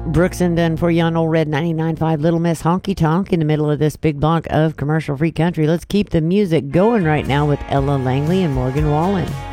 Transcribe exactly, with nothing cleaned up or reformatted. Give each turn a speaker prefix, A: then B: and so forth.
A: Brooks and Dunn for you on Old Red ninety-nine point five Little Miss Honky Tonk in the middle of this big block of commercial-free country. Let's keep the music going right now with Ella Langley and Morgan Wallen.